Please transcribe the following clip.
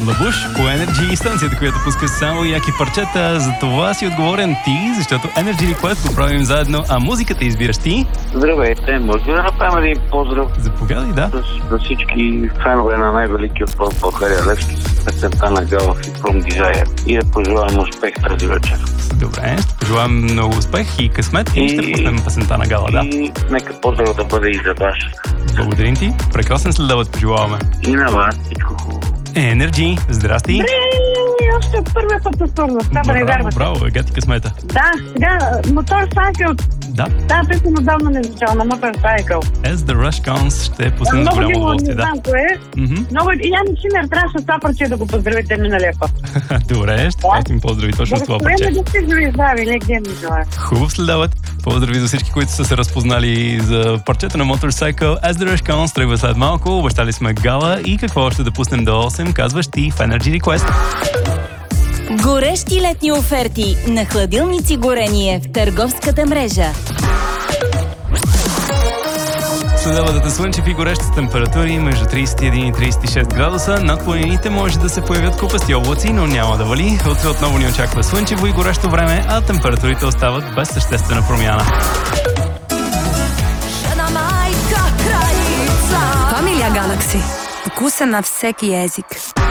Лабуш по Energy, станцията, която пуска само яки парчета. За това си отговорен ти, защото Energy Request го правим заедно, а музиката избираш ти. Здравейте, може да направим един поздрав? Заповядай, да. За всички фенове на най-великия отбор България Левски с песента на Гала и From Desire. И да пожелаем успех тази вечер. Добре, ще пожелаем много успех и късмет и ще пуснем песента на Гала, да. И нека поздрав да бъде и за вас. Благодарим ти. Прекрасен следобед пожелаваме. И на вас всичко хубаво. Energy, здрасти. Още от първия път се стърна. Става не вярвате. Браво, ега ти късмета. Да, сега Motorcycle. Да. Да, песен отдавна не звучала на Motorcycle. As the Rush Counts ще пуснем с Много голямо дивно, не удоволствие, да. знам кое е. Много... Ян Шимер трябваше това парче да го поздравите миналия път. Добре, ще пратим поздрави точно с това парче. Да сте живи здрави, лекде ми желая. Хубав следобед. Поздрави за всички, които са се разпознали за парчето на Motorcycle. As the Rush Counts тръгва след малко. Обещали сме Гала и какво още да пуснем до 8, казваш ти в Energy Request. Горещи летни оферти на хладилници горение в търговската мрежа. Следобедът е слънчев и горещ с температури между 31 и 36 градуса. Над планините може да се появят купести облаци, но няма да вали. Утре отново ни очаква слънчево и горещо време, а температурите остават без съществена промяна. Familia Galaxy. Вкуса на всеки език.